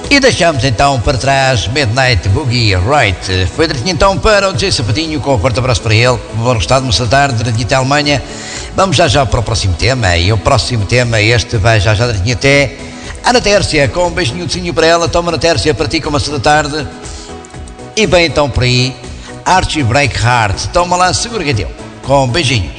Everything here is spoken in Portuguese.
E deixamos então para trás Midnight Boogie Right. Foi direitinho então para o DJ Sapatinho, com um forte abraço para ele. Vou gostar de uma tarde direitinho até a Alemanha. Vamos já para o próximo tema. E o próximo tema, este vai já direitinho até Ana Tércia, com um beijinho para ela. Toma Ana Tércia para ti com uma da tarde. E bem então por aí Archie Break Heart. Toma lá, segura que é teu. Com beijinhos.